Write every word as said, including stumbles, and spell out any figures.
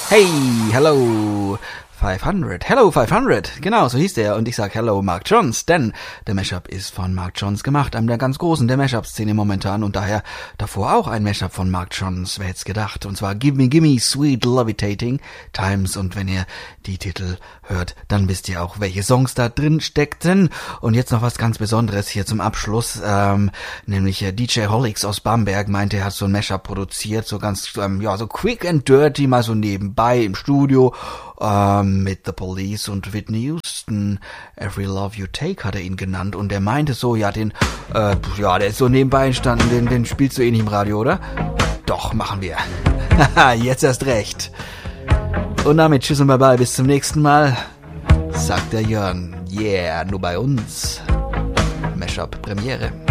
Hey, hello fünfhundert. Hello fünfhundert. Genau, so hieß der. Und ich sag Hello Mark Johns, denn der Mashup ist von Mark Johns gemacht, einem der ganz Großen der Mashup-Szene momentan. Und daher davor auch ein Mashup von Mark Johns, wer hätte gedacht. Und zwar Give Me, Give Me, Sweet Levitating Times. Und wenn ihr die Titel hört, dann wisst ihr auch, welche Songs da drin steckten. Und jetzt noch was ganz Besonderes hier zum Abschluss. Ähm, nämlich äh, D J Holix aus Bamberg meinte, er hat so ein Mashup produziert, so ganz, ähm, ja, so quick and dirty, mal so nebenbei im Studio. Ähm, mit The Police und Whitney Houston. Every Love You Take hat er ihn genannt. Und er meinte so, ja, den, äh, ja, der ist so nebenbei entstanden, den, den spielst du eh nicht im Radio, oder? Doch, machen wir. Haha, jetzt erst recht. Und damit tschüss und bye bye, bis zum nächsten Mal. Sagt der Jörn. Yeah, nur bei uns. Mashup Premiere.